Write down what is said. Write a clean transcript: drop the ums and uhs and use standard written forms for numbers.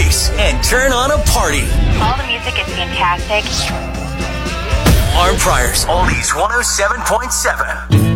bass and turn on a party. All the music is fantastic. Arm Priors, Oldies 107.7.